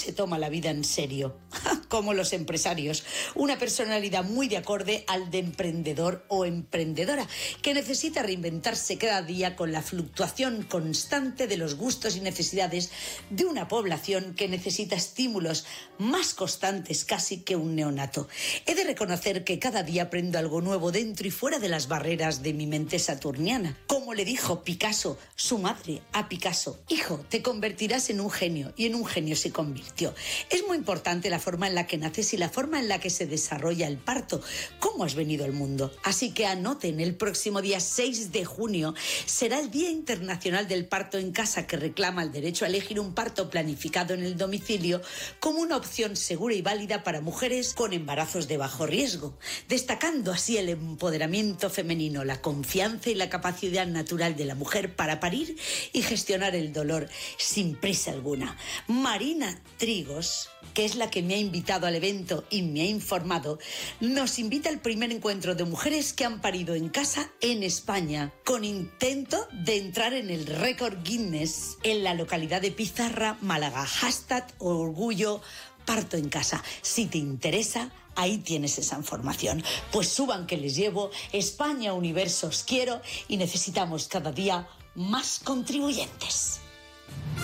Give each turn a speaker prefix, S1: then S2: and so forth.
S1: se toma la vida en serio, como los empresarios. Una personalidad muy de acorde al de emprendedor o emprendedora, que necesita reinventarse cada día con la fluctuación constante de los gustos y necesidades de una población que necesita estímulos más constantes casi que un neonato. He de reconocer que cada día aprendo algo nuevo dentro y fuera de las barreras de mi mente saturniana. Como le dijo Picasso, su madre, a Picasso: hijo, te convertirás en un genio, y en un genio se convirtió. Es muy importante la forma en la que naces y la forma en la que se desarrolla el parto, cómo has venido al mundo. Así que anoten, el próximo día 6 de junio será el Día Internacional del Parto en Casa, que reclama el derecho a elegir un parto planificado en el domicilio como una opción segura y válida para mujeres con embarazos de bajo riesgo, destacando así el empoderamiento femenino, la confianza y la capacidad natural de la mujer para parir y gestionar el dolor sin prisa alguna. Marina Trigos, que es la que me ha invitado al evento y me ha informado, nos invita al primer encuentro de mujeres que han parido en casa en España, con intento de entrar en el récord Guinness en la localidad de Pizarra, Málaga. #orgullo parto en casa. Si te interesa, ahí tienes esa información. Pues suban que les llevo. España, universo, os quiero, y necesitamos cada día más contribuyentes.